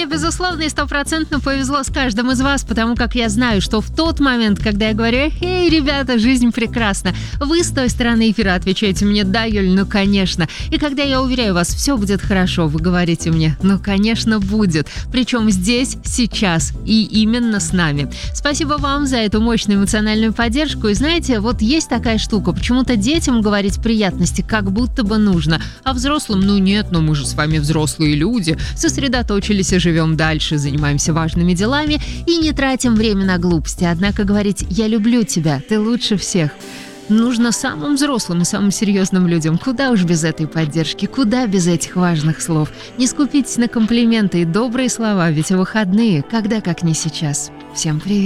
безусловно, и стопроцентно повезло с каждым из вас, потому как я знаю, что в тот момент, когда я говорю: «Эй, ребята, жизнь прекрасна», вы с той стороны эфира отвечаете мне: «Да, Юль, ну конечно». И когда я уверяю вас, все будет хорошо, вы говорите мне: «Ну, конечно, будет». Причем здесь, сейчас и именно с нами. Спасибо вам за эту мощную эмоциональную поддержку. И знаете, вот есть такая штука, почему-то детям говорить приятности как будто бы нужно, а взрослым: ну нет, но мы же с вами взрослые люди, сосредоточились и живем дальше, занимаемся важными делами и не тратим время на глупости. Однако говорить «я люблю тебя, ты лучше всех» нужно самым взрослым и самым серьезным людям. Куда уж без этой поддержки, куда без этих важных слов. Не скупитесь на комплименты и добрые слова, ведь выходные, когда как не сейчас. Всем привет!